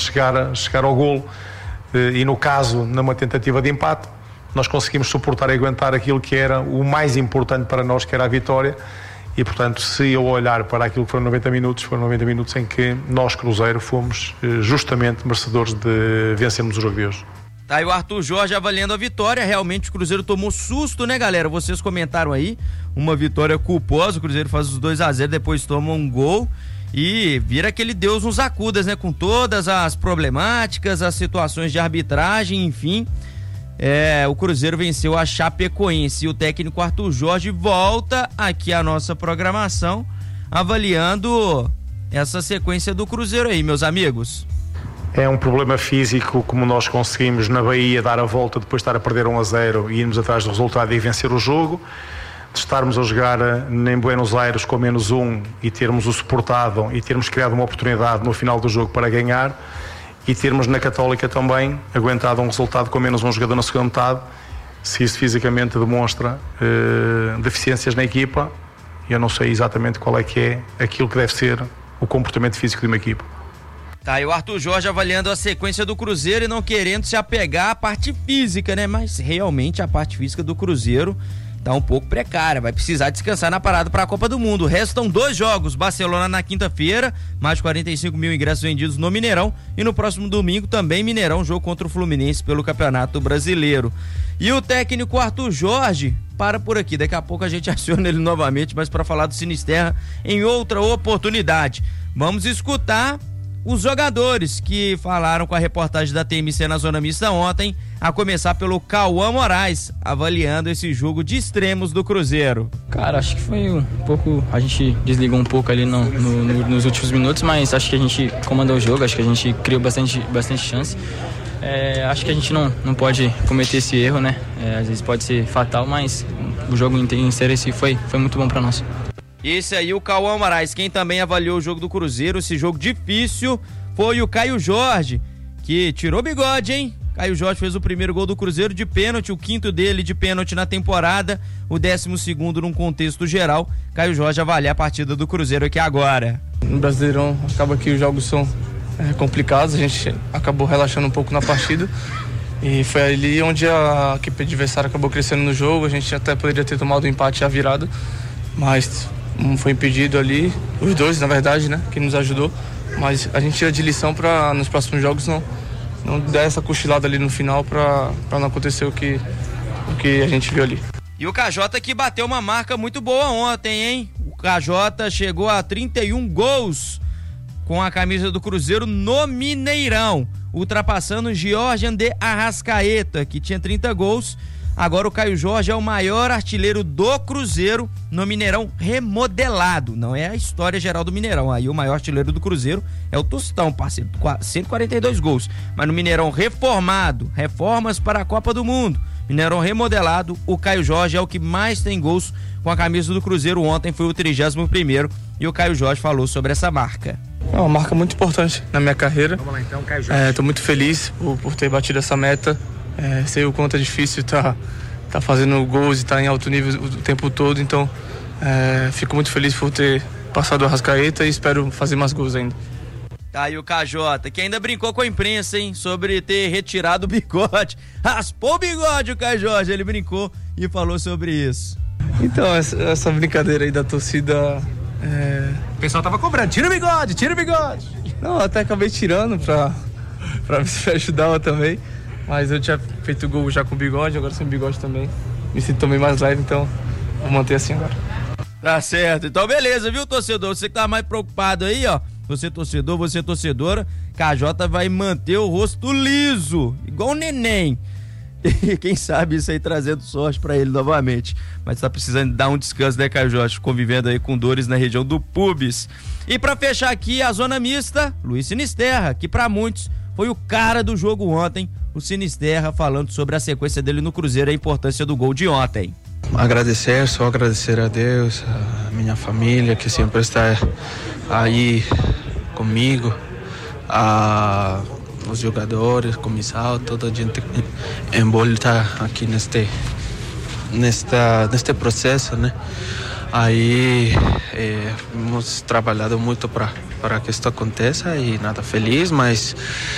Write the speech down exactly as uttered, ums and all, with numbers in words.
chegar, chegar ao golo, e no caso, numa tentativa de empate, nós conseguimos suportar e aguentar aquilo que era o mais importante para nós, que era a vitória. E, portanto, se eu olhar para aquilo que foram noventa minutos, foram noventa minutos em que nós, Cruzeiro, fomos justamente merecedores de vencermos o jogo de hoje. Tá aí o Arthur Jorge avaliando a vitória. Realmente o Cruzeiro tomou susto, né, galera? Vocês comentaram aí, uma vitória culposa. O Cruzeiro faz os dois a zero, depois toma um gol e vira aquele Deus nos acudas, né? Com todas as problemáticas, as situações de arbitragem, enfim. É, o Cruzeiro venceu a Chapecoense e o técnico Arthur Jorge volta aqui à nossa programação avaliando essa sequência do Cruzeiro aí, meus amigos. É um problema físico, como nós conseguimos na Bahia dar a volta depois de estar a perder um a zero e irmos atrás do resultado e vencer o jogo, de estarmos a jogar em Buenos Aires com menos um e termos o suportado e termos criado uma oportunidade no final do jogo para ganhar, e termos na Católica também aguentado um resultado com menos um jogador na segunda metade. Se isso fisicamente demonstra uh, deficiências na equipa, eu não sei exatamente qual é que é aquilo que deve ser o comportamento físico de uma equipa. Tá aí o Arthur Jorge avaliando a sequência do Cruzeiro e não querendo se apegar à parte física, né? Mas realmente a parte física do Cruzeiro tá um pouco precária, vai precisar descansar na parada para a Copa do Mundo. Restam dois jogos, Barcelona na quinta-feira, mais de quarenta e cinco mil ingressos vendidos no Mineirão, e no próximo domingo também Mineirão, jogo contra o Fluminense pelo Campeonato Brasileiro. E o técnico Arthur Jorge para por aqui, daqui a pouco a gente aciona ele novamente, mas para falar do Sinisterra em outra oportunidade. Vamos escutar os jogadores que falaram com a reportagem da T M C na Zona Mista ontem, a começar pelo Cauã Moraes, avaliando esse jogo de extremos do Cruzeiro. Cara, acho que foi um pouco, a gente desligou um pouco ali no, no, no, nos últimos minutos, mas acho que a gente comandou o jogo, acho que a gente criou bastante, bastante chance. É, acho que a gente não, não pode cometer esse erro, né? É, às vezes pode ser fatal, mas o jogo em si foi, foi muito bom para nós. Esse aí, o Cauã Moraes. Quem também avaliou o jogo do Cruzeiro, esse jogo difícil, foi o Caio Jorge, que tirou bigode, hein? Caio Jorge fez o primeiro gol do Cruzeiro de pênalti, o quinto dele de pênalti na temporada, o décimo segundo num contexto geral. Caio Jorge avalia a partida do Cruzeiro aqui agora. No Brasileirão, acaba que os jogos são é, complicados, a gente acabou relaxando um pouco na partida. E foi ali onde a equipe adversária acabou crescendo no jogo, a gente até poderia ter tomado o empate e a virada, mas um foi impedido ali, os dois na verdade, né, que nos ajudou, mas a gente tira de lição para nos próximos jogos não, não dar essa cochilada ali no final para não acontecer o que, o que a gente viu ali. E o K J que bateu uma marca muito boa ontem, hein? O K J chegou a trinta e um gols com a camisa do Cruzeiro no Mineirão, ultrapassando o Georgian de Arrascaeta, que tinha trinta gols. Agora o Caio Jorge é o maior artilheiro do Cruzeiro no Mineirão remodelado. Não é a história geral do Mineirão. Aí o maior artilheiro do Cruzeiro é o Tostão, parceiro, cento e quarenta e dois gols. Mas no Mineirão reformado, reformas para a Copa do Mundo, Mineirão remodelado, o Caio Jorge é o que mais tem gols com a camisa do Cruzeiro. Ontem foi o trigésimo primeiro e o Caio Jorge falou sobre essa marca. É uma marca muito importante na minha carreira. Vamos lá então, Caio Jorge. Estou é, muito feliz por, por ter batido essa meta. É, sei o quanto é difícil tá, tá fazendo gols e tá em alto nível o tempo todo, então é, fico muito feliz por ter passado o Arrascaeta e espero fazer mais gols ainda. Tá aí o K J, que ainda brincou com a imprensa, hein, sobre ter retirado o bigode. Raspou o bigode o K J, ele brincou e falou sobre isso. Então, essa, essa brincadeira aí da torcida... É... O pessoal tava cobrando, tira o bigode, tira o bigode. Não, até acabei tirando pra, pra ver se ajudava também. Mas eu tinha feito gol já com bigode, agora sem bigode também. Me sinto também mais leve, então vou manter assim agora. Tá certo, então beleza, viu, torcedor? Você que tá mais preocupado aí, ó. Você torcedor, você torcedora, K J vai manter o rosto liso, igual o neném. E quem sabe isso aí trazendo sorte pra ele novamente. Mas tá precisando dar um descanso, né, K J? Convivendo aí com dores na região do pubis. E pra fechar aqui a zona mista, Luiz Sinisterra, que pra muitos foi o cara do jogo ontem. O Sinisterra falando sobre a sequência dele no Cruzeiro e a importância do gol de ontem. Agradecer, só agradecer a Deus, a minha família que sempre está aí comigo, a, os jogadores, comissão, toda a gente envolta aqui neste, nesta, neste processo, né? Aí é, hemos trabalhado muito para para que isso aconteça e nada, feliz, mas